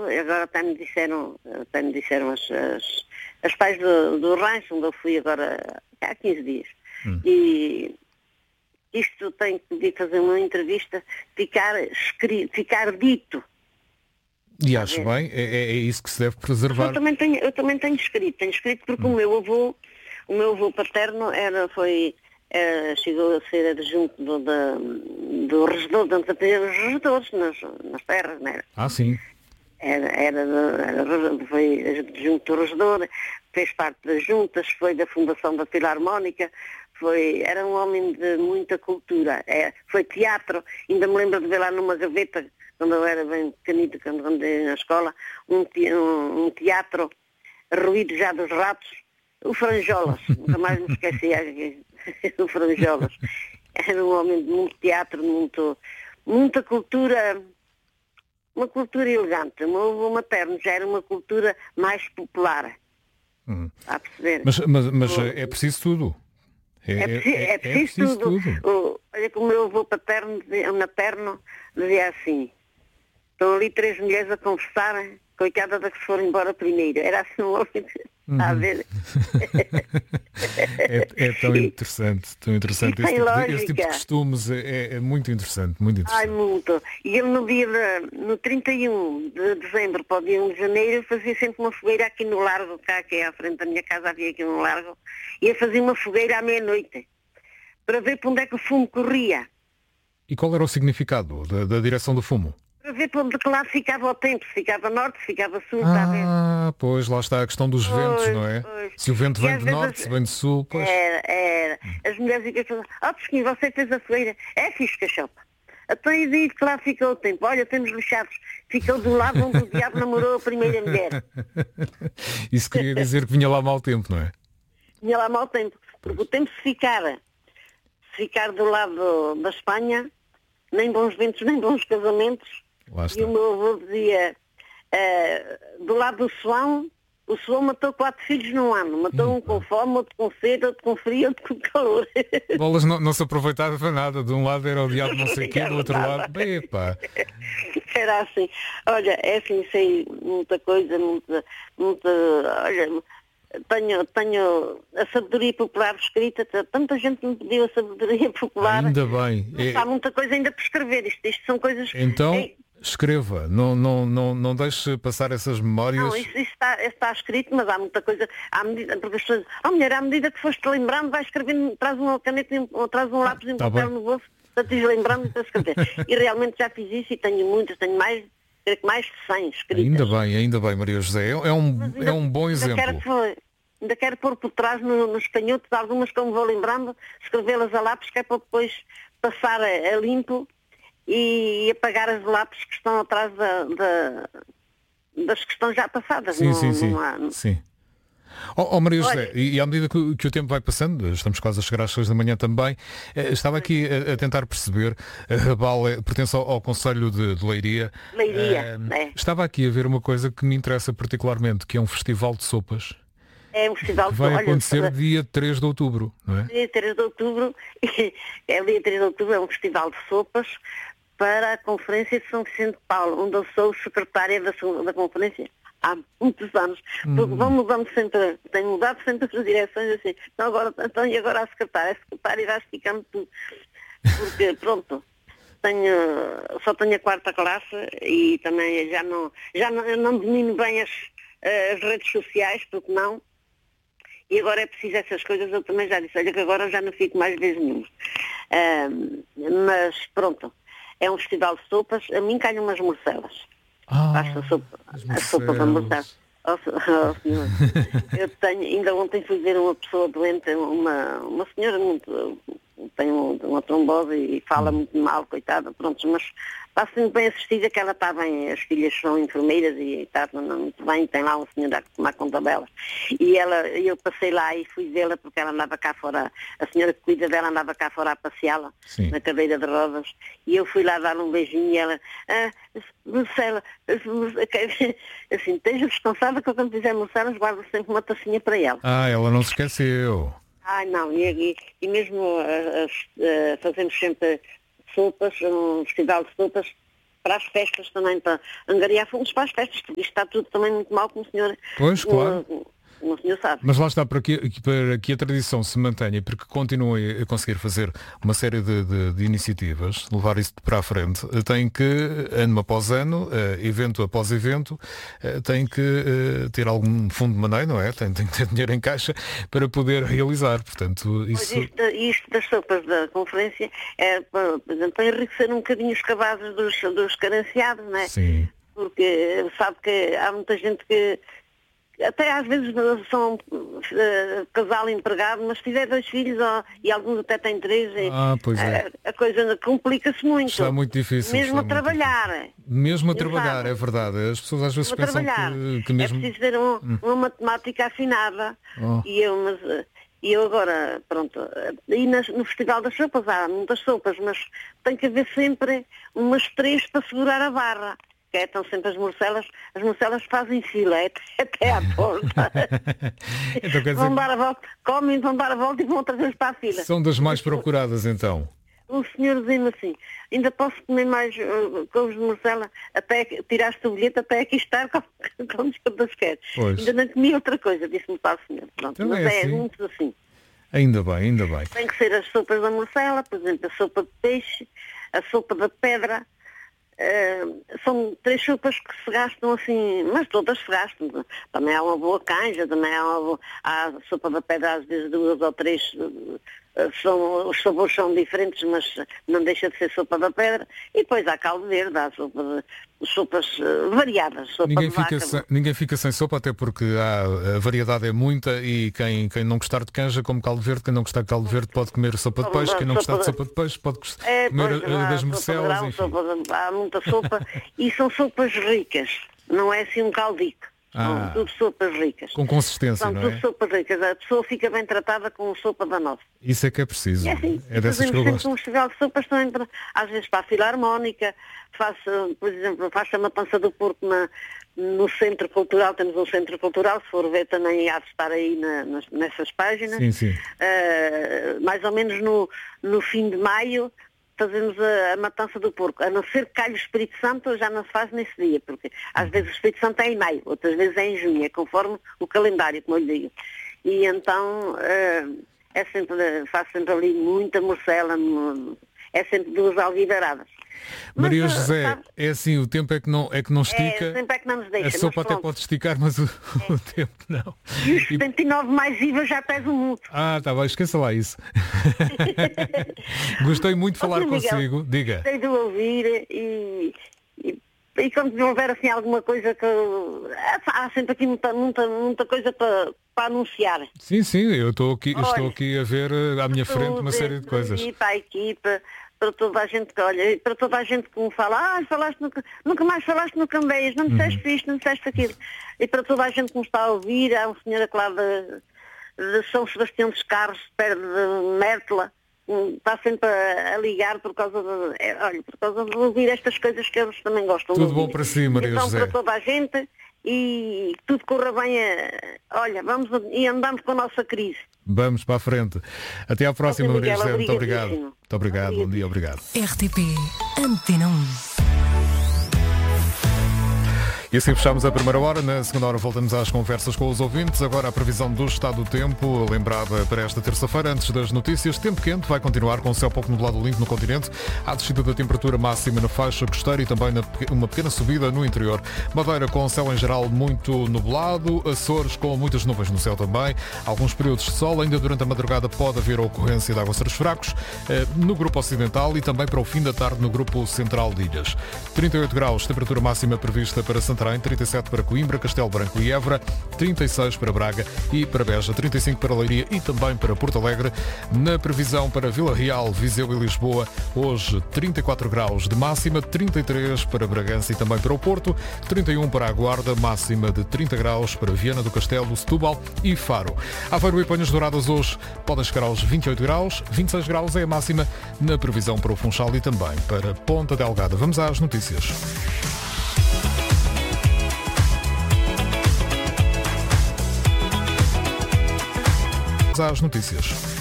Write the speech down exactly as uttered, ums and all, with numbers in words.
agora até me disseram, até me disseram as, as, as pais do, do rancho, onde eu fui agora há quinze dias. Hum. E isto tem que fazer uma entrevista, ficar, escrito, ficar dito. E acho bem, é, é isso que se deve preservar. Eu também tenho, eu também tenho escrito, tenho escrito porque hum. o meu avô, o meu avô paterno era, foi, era, chegou a ser adjunto do, do, do regedor, dos regedores nas, nas terras, não era? Ah, sim. Era, era, era, foi adjunto do regedor, fez parte das juntas, foi da fundação da Filarmónica, foi, era um homem de muita cultura, é, foi teatro, ainda me lembro de ver lá numa gaveta, quando eu era bem pequenito, quando andei na escola, um, um, um teatro ruído já dos ratos, o Franjolas, nunca mais me esqueci, o Franjolas. Era um homem de muito teatro, muito, muita cultura, uma cultura elegante. O meu avô materno já era uma cultura mais popular. Hum. Está a perceber? Mas, mas, mas o, é preciso tudo. É, é, preciso, é, é preciso, é preciso tudo. tudo. O, olha que o meu avô paterno, materno dizia assim: estão ali três mulheres a conversar, coitada da que se for embora primeiro. Era assim um homem, uhum. a ver. é, é tão interessante, tão interessante. Esse tipo, de, esse tipo de costumes é, é muito interessante, muito interessante. Ai, muito. E ele no dia, de, no trinta e um de dezembro para o dia um de janeiro, fazia sempre uma fogueira aqui no largo, cá, que é à frente da minha casa, havia aqui um largo, e ia fazer uma fogueira à meia-noite, para ver para onde é que o fumo corria. E qual era o significado da, da direção do fumo? Para ver para onde que lado ficava o tempo, se ficava norte, se ficava sul, ah, está a ver? Ah, pois, lá está a questão dos pois, ventos, não é? Pois. Se o vento vem do norte, as... se vem do sul, pois... Era, era. As mulheres ficam falando, ó, oh, Pesquinho, você fez a fogueira. É fixe, cachopa. Até aí diz que lá ficou o tempo. Olha, temos lixados. Ficou do lado onde o diabo namorou a primeira mulher. Isso queria dizer que vinha lá mau tempo, não é? Vinha lá mau tempo. Porque o tempo se ficar, se ficar do lado da Espanha, nem bons ventos, nem bons casamentos. E o meu avô dizia, uh, do lado do Suão, o Suão matou quatro filhos num ano. Matou hum, um com fome, outro com sede, outro com frio, outro com calor. Bolas não, não se aproveitava para nada. De um lado era o diabo não sei o quê, do outro lado... Epa. Era assim. Olha, é assim, sei muita coisa, muita... muita olha, tenho, tenho a sabedoria popular escrita, tanta gente me pediu a sabedoria popular. Ainda bem. Mas há muita coisa ainda para escrever. Isto, isto são coisas... Então... É... Escreva, não, não, não, não deixe passar essas memórias. Não, isso, isso, está, isso está escrito, mas há muita coisa, à medida, porque as pessoas, oh mulher, à medida que foste lembrando, vais escrevendo, traz uma caneta, ou traz um lápis e um tá papel bem. No bolso, para te ir lembrando e para escrever. E realmente já fiz isso e tenho muitas, tenho mais, mais de cem escritas. Ainda bem, ainda bem, Maria José, é um, ainda, é um bom exemplo. Ainda quero, ainda quero pôr por trás no, nos canhotos algumas que eu me vou lembrando, escrevê-las a lápis, que é para depois passar a, a limpo e apagar as lápis que estão atrás da, da, das que estão já passadas. Sim, não, sim, sim. Não há... sim. Oh, oh Maria José, e, e à medida que, que o tempo vai passando, estamos quase a chegar às seis da manhã também, eh, estava aqui a, a tentar perceber, a Rabal pertence ao, ao Conselho de, de Leiria. Leiria, eh, é. Estava aqui a ver uma coisa que me interessa particularmente, que é um festival de sopas. É um festival que vai olha, acontecer olha, dia três de outubro, não é? Dia três de outubro, é o dia três de outubro, é um festival de sopas para a Conferência de São Vicente de Paulo, onde eu sou secretária da, da Conferência há muitos anos, porque hum. vão mudando sempre, tem mudado sempre as direções assim, então agora, então, e agora a secretária, a secretária irá esticando tudo, porque pronto, tenho, só tenho a quarta classe e também já não, já não, eu não domino bem as, as redes sociais, porque não, e agora é preciso essas coisas, eu também já disse, olha que agora já não fico mais vezes nenhuma. Uh, mas pronto, é um festival de sopas, a mim calham umas morcelas. Ah, Basta a sopa, a sopa para morcelas. Oh, oh, senhor. Eu tenho, ainda ontem fui ver uma pessoa doente, uma, uma senhora muito, tem uma trombose e fala muito mal, coitada, pronto, mas está sempre bem assistida, que ela está bem, as filhas são enfermeiras e está muito bem, tem lá uma senhora a tomar conta dela. E ela, eu passei lá e fui vê-la porque ela andava cá fora, a senhora que cuida dela andava cá fora a passeá-la, sim, na cadeira de rodas, e eu fui lá dar um beijinho e ela, ah, Marcela, assim, esteja descansada que eu quando fizer Marcela guardo sempre uma tacinha para ela. Ah, ela não se esqueceu. Ah, não, e, e, e mesmo uh, uh, fazemos sempre sopas, um festival de sopas, para as festas também, para angariar fundos para as festas, porque isto está tudo também muito mal, como o senhor... Pois, claro. Uh, o senhor sabe. Mas lá está, para que, para que a tradição se mantenha e para que continue a conseguir fazer uma série de, de, de iniciativas, levar isso para a frente, tem que, ano após ano, evento após evento, tem que ter algum fundo de maneio, não é? Tem, tem que ter dinheiro em caixa para poder realizar. Portanto, isso... Pois isto, isto das sopas da conferência é, por exemplo, para enriquecer um bocadinho os cabazes dos, dos carenciados, não é? Sim. Porque sabe que há muita gente que até às vezes são uh, casal empregado, mas se tiver dois filhos ó, e alguns até têm três, ah, pois é. a, a coisa complica-se muito. Está muito difícil. Mesmo a trabalhar. Difícil. Mesmo a trabalhar, é verdade. As pessoas às vezes pensam que, que mesmo... É preciso ter um, hum. uma matemática afinada. Oh. E eu, mas, e eu agora, pronto, e nas, no Festival das Sopas há muitas sopas, mas tem que haver sempre umas três para segurar a barra. Que é, estão sempre as morcelas, as morcelas fazem fila, é, até à porta. Então, quer dizer... Vão dar a volta, comem, vão dar a volta e vão outra vez para a fila. São das mais procuradas então. O senhor dizia-me assim, ainda posso comer mais uh, couves de morcela, até tiraste o bilhete, até aqui estar com, com as queres. Ainda não comi outra coisa, disse-me para o senhor. Pronto, então mas é, é assim. muito assim. Ainda bem, ainda bem. Tem que ser as sopas da morcela, por exemplo, a sopa de peixe, a sopa da pedra. Uh, são três sopas que se gastam assim, mas todas se gastam. Também há uma boa canja, também há, uma boa, há a sopa da pedra, às vezes duas ou três, uh, são, os sabores são diferentes, mas não deixa de ser sopa da pedra. E depois há caldo verde, há sopa de, sopas uh, variadas. Sopa ninguém, de fica vaca. Sem, ninguém fica sem sopa, até porque há, a variedade é muita e quem, quem não gostar de canja come caldo verde, quem não gostar de caldo verde pode comer sopa de peixe, quem não gostar de sopa de peixe pode é, comer pois, uh, das morcelas. Enfim. Sopa de, há muita sopa e são sopas ricas, não é assim um caldico. Ah, são tudo sopas ricas. Com consistência, são não tudo é? sopas ricas. A pessoa fica bem tratada com sopa da nossa. Isso é que é preciso. É, assim, é dessas que eu gosto. Um festival de sopas também, para, às vezes para a Filarmónica, faço, por exemplo, faço a matança do porco na, no Centro Cultural, temos um Centro Cultural, se for ver também há de estar aí na, nas, nessas páginas. Sim, sim. Uh, mais ou menos no, no fim de maio, fazemos a, a matança do porco. A não ser que calhe o Espírito Santo, já não se faz nesse dia, porque às vezes o Espírito Santo é em maio, outras vezes é em junho, é conforme o calendário, como eu lhe digo. E então uh, é sempre, faço sempre ali muita morcela, é sempre duas algibaradas. Maria mas, José, sabe, é assim, o tempo é que não, é que não estica. É, o tempo é que não nos deixa. A sopa até pode esticar, mas o, é. o tempo não. E os setenta e nove mais I V A já pesa muito. Ah, está bem, esqueça lá isso. Gostei muito de falar Miguel, consigo. Diga. Gostei de ouvir e, e, e quando houver assim alguma coisa que... Há sempre aqui muita, muita, muita coisa para, para anunciar. Sim, sim, eu estou aqui, Olha, estou aqui a ver à minha frente uma série de coisas. Para a equipa, para toda a gente que olha, para toda a gente que me fala, ah, falaste no, nunca mais falaste no Candeias, não me disseste uhum. isto, não me disseste aquilo. E para toda a gente que me está a ouvir, há um senhor aqui lá de, de São Sebastião dos Carros, perto de Mértola, está sempre a, a ligar por causa de, é, olha, por causa de ouvir estas coisas que eles também gostam. Tudo bom para si, Maria então, José. Para toda a gente e tudo corra bem, a, olha, vamos e andamos com a nossa crise. Vamos para a frente. Até à próxima, Maria José. Muito obrigado. Muito obrigado. Bom dia, obrigado. R T P Antena um. E assim fechamos a primeira hora. Na segunda hora voltamos às conversas com os ouvintes. Agora a previsão do estado do tempo, lembrada para esta terça-feira, antes das notícias. Tempo quente vai continuar com o céu pouco nublado limpo no continente. Há descida da temperatura máxima na faixa costeira e também na, uma pequena subida no interior. Madeira com céu em geral muito nublado. Açores com muitas nuvens no céu também. Alguns períodos de sol. Ainda durante a madrugada pode haver a ocorrência de aguaceiros fracos no grupo ocidental e também para o fim da tarde no grupo central de ilhas. trinta e oito graus, temperatura máxima prevista para Santarém. trinta e sete para Coimbra, Castelo Branco e Évora, trinta e seis para Braga e para Beja, trinta e cinco para Leiria e também para Porto Alegre. Na previsão para Vila Real, Viseu e Lisboa, hoje trinta e quatro graus de máxima, trinta e três para Bragança e também para o Porto, trinta e um para a Guarda, máxima de trinta graus para Viana do Castelo, Setúbal e Faro. Aveiro e Ponhas Douradas hoje podem chegar aos vinte e oito graus, vinte e seis graus é a máxima na previsão para o Funchal e também para Ponta Delgada. Vamos às notícias. Às notícias.